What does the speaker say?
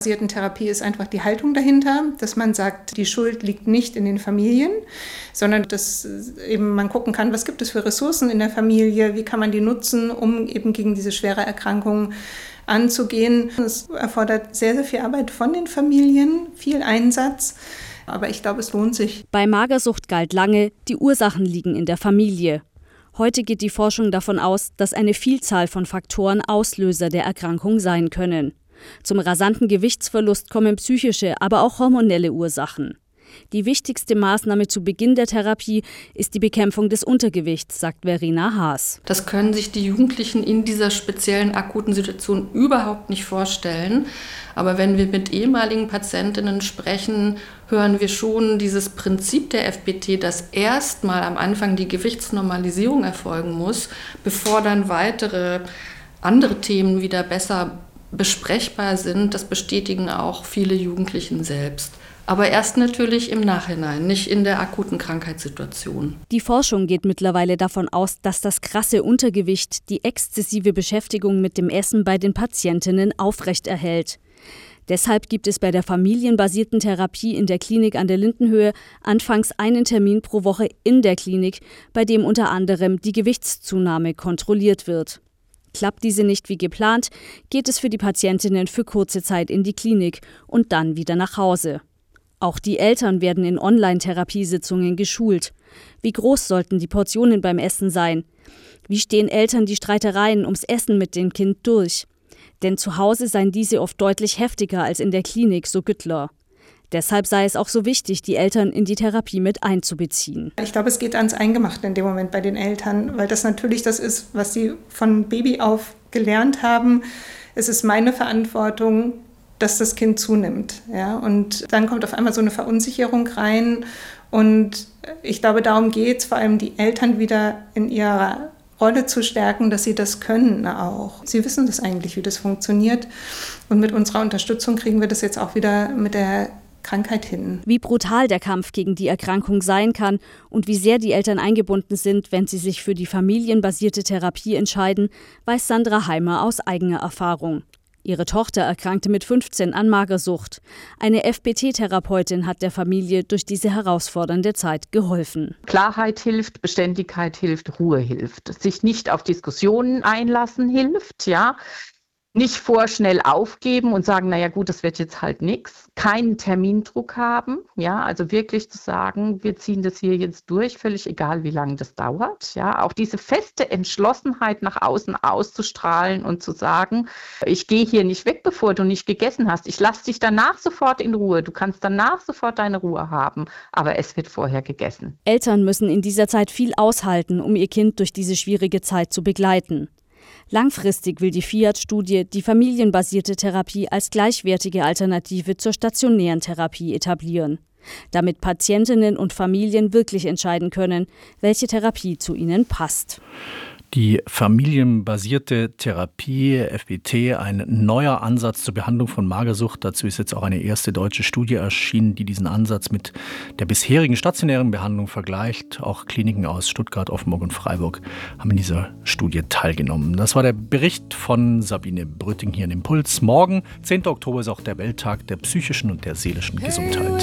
basierten Therapie ist einfach die Haltung dahinter, dass man sagt, die Schuld liegt nicht in den Familien, sondern dass eben man gucken kann, was gibt es für Ressourcen in der Familie, wie kann man die nutzen, um eben gegen diese schwere Erkrankung anzugehen. Es erfordert sehr, sehr viel Arbeit von den Familien, viel Einsatz, aber ich glaube, es lohnt sich. Bei Magersucht galt lange, die Ursachen liegen in der Familie. Heute geht die Forschung davon aus, dass eine Vielzahl von Faktoren Auslöser der Erkrankung sein können. Zum rasanten Gewichtsverlust kommen psychische, aber auch hormonelle Ursachen. Die wichtigste Maßnahme zu Beginn der Therapie ist die Bekämpfung des Untergewichts, sagt Verena Haas. Das können sich die Jugendlichen in dieser speziellen akuten Situation überhaupt nicht vorstellen. Aber wenn wir mit ehemaligen Patientinnen sprechen, hören wir schon dieses Prinzip der FBT, dass erstmal am Anfang die Gewichtsnormalisierung erfolgen muss, bevor dann weitere andere Themen wieder besser besprechbar sind. Das bestätigen auch viele Jugendlichen selbst. Aber erst natürlich im Nachhinein, nicht in der akuten Krankheitssituation. Die Forschung geht mittlerweile davon aus, dass das krasse Untergewicht die exzessive Beschäftigung mit dem Essen bei den Patientinnen aufrechterhält. Deshalb gibt es bei der familienbasierten Therapie in der Klinik an der Lindenhöhe anfangs einen Termin pro Woche in der Klinik, bei dem unter anderem die Gewichtszunahme kontrolliert wird. Klappt diese nicht wie geplant, geht es für die Patientinnen für kurze Zeit in die Klinik und dann wieder nach Hause. Auch die Eltern werden in Online-Therapiesitzungen geschult. Wie groß sollten die Portionen beim Essen sein? Wie stehen Eltern die Streitereien ums Essen mit dem Kind durch? Denn zu Hause seien diese oft deutlich heftiger als in der Klinik, so Güttler. Deshalb sei es auch so wichtig, die Eltern in die Therapie mit einzubeziehen. Ich glaube, es geht ans Eingemachte in dem Moment bei den Eltern, weil das natürlich das ist, was sie von Baby auf gelernt haben. Es ist meine Verantwortung, dass das Kind zunimmt. Ja? Und dann kommt auf einmal so eine Verunsicherung rein. Und ich glaube, darum geht es, vor allem die Eltern wieder in ihrer Rolle zu stärken, dass sie das können auch. Sie wissen das eigentlich, wie das funktioniert. Und mit unserer Unterstützung kriegen wir das jetzt auch wieder mit der Krankheit hin. Wie brutal der Kampf gegen die Erkrankung sein kann und wie sehr die Eltern eingebunden sind, wenn sie sich für die familienbasierte Therapie entscheiden, weiß Sandra Heimer aus eigener Erfahrung. Ihre Tochter erkrankte mit 15 an Magersucht. Eine FBT-Therapeutin hat der Familie durch diese herausfordernde Zeit geholfen. Klarheit hilft, Beständigkeit hilft, Ruhe hilft. Sich nicht auf Diskussionen einlassen hilft, ja. Nicht vorschnell aufgeben und sagen, naja gut, das wird jetzt halt nichts. Keinen Termindruck haben, ja, also wirklich zu sagen, wir ziehen das hier jetzt durch, völlig egal, wie lange das dauert. Ja, auch diese feste Entschlossenheit nach außen auszustrahlen und zu sagen, ich gehe hier nicht weg, bevor du nicht gegessen hast. Ich lasse dich danach sofort in Ruhe. Du kannst danach sofort deine Ruhe haben, aber es wird vorher gegessen. Eltern müssen in dieser Zeit viel aushalten, um ihr Kind durch diese schwierige Zeit zu begleiten. Langfristig will die FIAT-Studie die familienbasierte Therapie als gleichwertige Alternative zur stationären Therapie etablieren, damit Patientinnen und Familien wirklich entscheiden können, welche Therapie zu ihnen passt. Die familienbasierte Therapie, FBT, ein neuer Ansatz zur Behandlung von Magersucht. Dazu ist jetzt auch eine erste deutsche Studie erschienen, die diesen Ansatz mit der bisherigen stationären Behandlung vergleicht. Auch Kliniken aus Stuttgart, Offenburg und Freiburg haben in dieser Studie teilgenommen. Das war der Bericht von Sabine Brütting hier in Impuls. Morgen, 10. Oktober, ist auch der Welttag der psychischen und der seelischen Gesundheit.